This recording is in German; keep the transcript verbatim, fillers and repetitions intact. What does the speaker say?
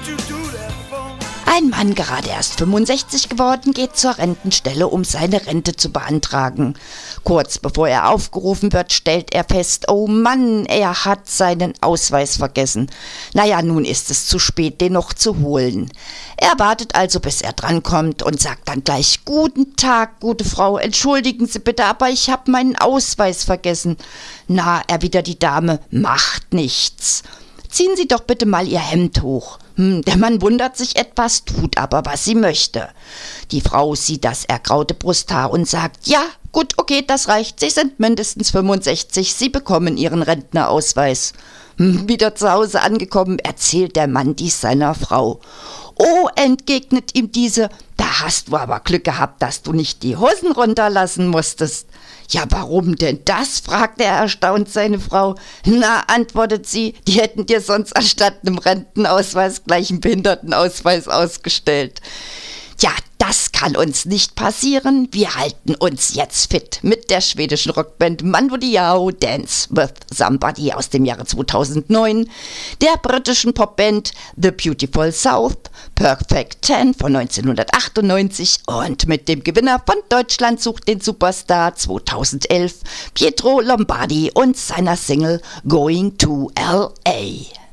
Ein Mann, gerade erst fünfundsechzig geworden, geht zur Rentenstelle, um seine Rente zu beantragen. Kurz bevor er aufgerufen wird, stellt er fest, oh Mann, er hat seinen Ausweis vergessen. Naja, nun ist es zu spät, den noch zu holen. Er wartet also, bis er drankommt und sagt dann gleich, guten Tag, gute Frau, entschuldigen Sie bitte, aber ich habe meinen Ausweis vergessen. Na, erwidert die Dame, macht nichts. Ziehen Sie doch bitte mal Ihr Hemd hoch. Hm, der Mann wundert sich etwas, tut aber, was sie möchte. Die Frau sieht das ergraute Brusthaar und sagt, ja, gut, okay, das reicht. Sie sind mindestens fünfundsechzig, Sie bekommen Ihren Rentnerausweis. Hm, wieder zu Hause angekommen, erzählt der Mann dies seiner Frau. Oh, entgegnet ihm diese, da hast du aber Glück gehabt, dass du nicht die Hosen runterlassen musstest. Ja, warum denn das? Fragt er erstaunt seine Frau. Na, antwortet sie, die hätten dir sonst anstatt einem Rentenausweis gleich einen Behindertenausweis ausgestellt. Ja, das kann uns nicht passieren. Wir halten uns jetzt fit mit der schwedischen Rockband Mando Diao Dance with Somebody aus dem Jahre zweitausendneun, der britischen Popband The Beautiful South, Perfect Ten von neunzehnhundertachtundneunzig und mit dem Gewinner von Deutschland sucht den Superstar zweitausendelf, Pietro Lombardi und seiner Single Going to L A.